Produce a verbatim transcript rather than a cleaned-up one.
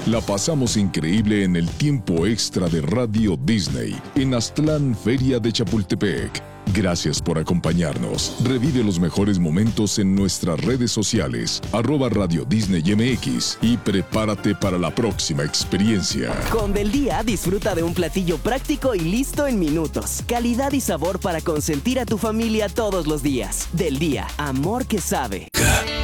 La pasamos increíble en el tiempo extra de Radio Disney en Aztlán, Feria de Chapultepec. Gracias por acompañarnos. Revive los mejores momentos en nuestras redes sociales, arroba Radio Disney M X, y prepárate para la próxima experiencia. Con Del Día, disfruta de un platillo práctico y listo en minutos. Calidad y sabor para consentir a tu familia todos los días. Del Día, amor que sabe.